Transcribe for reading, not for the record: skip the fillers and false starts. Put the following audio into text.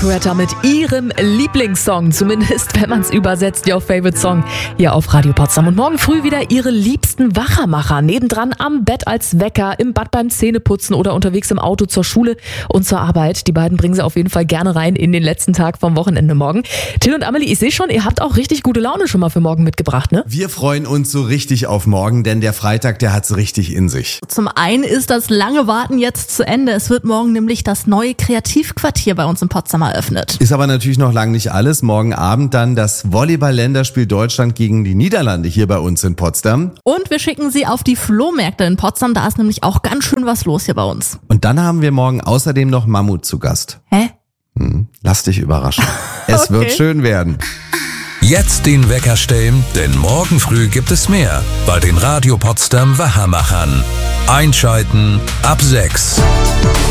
Operetta mit ihrem Lieblingssong, zumindest wenn man es übersetzt, Your Favorite Song, hier auf Radio Potsdam. Und morgen früh wieder ihre liebsten Wachermacher, nebendran am Bett als Wecker, im Bad beim Zähneputzen oder unterwegs im Auto zur Schule und zur Arbeit. Die beiden bringen sie auf jeden Fall gerne rein in den letzten Tag vom Wochenende morgen. Till und Amelie, ich sehe schon, ihr habt auch richtig gute Laune schon mal für morgen mitgebracht, ne? Wir freuen uns so richtig auf morgen, denn der Freitag, der hat's richtig in sich. Zum einen ist das lange Warten jetzt zu Ende. Es wird morgen nämlich das neue Kreativquartier bei uns in Potsdam eröffnet. Ist aber natürlich noch lange nicht alles. Morgen Abend dann das Volleyball-Länderspiel Deutschland gegen die Niederlande hier bei uns in Potsdam. Und wir schicken Sie auf die Flohmärkte in Potsdam. Da ist nämlich auch ganz schön was los hier bei uns. Und dann haben wir morgen außerdem noch Mammut zu Gast. Hä? Lass dich überraschen. Es wird schön werden. Jetzt den Wecker stellen, denn morgen früh gibt es mehr bei den Radio Potsdam Wachermachern. Einschalten ab 6.